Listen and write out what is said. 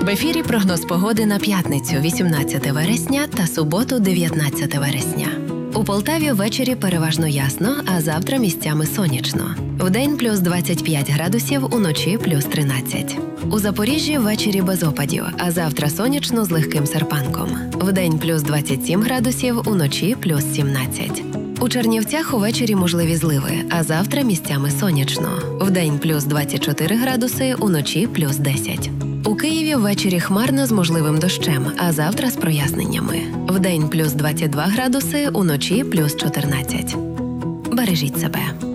В ефірі прогноз погоди на п'ятницю, 18 вересня та суботу, 19 вересня. У Полтаві ввечері переважно ясно, а завтра місцями сонячно. Вдень плюс 25 градусів, уночі плюс 13. У Запоріжжі ввечері без опадів, а завтра сонячно з легким серпанком. Вдень плюс 27 градусів, уночі плюс 17. У Чернівцях увечері можливі зливи, а завтра місцями сонячно. Вдень плюс 24 градуси, уночі плюс 10. У Києві ввечері хмарно з можливим дощем, а завтра з проясненнями. Вдень плюс 22 градуси, уночі плюс 14. Бережіть себе.